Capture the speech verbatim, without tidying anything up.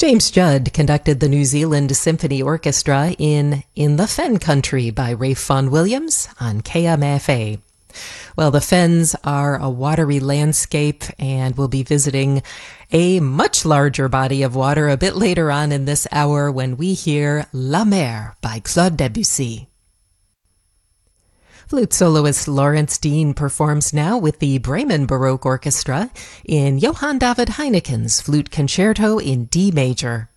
James Judd conducted the New Zealand Symphony Orchestra in In the Fen Country by Rafe Vaughan Williams on K M F A. Well, the Fens are a watery landscape, and we'll be visiting a much larger body of water a bit later on in this hour when we hear La Mer by Claude Debussy. Flute soloist Lawrence Dean performs now with the Bremen Baroque Orchestra in Johann David Heineken's Flute Concerto in D major.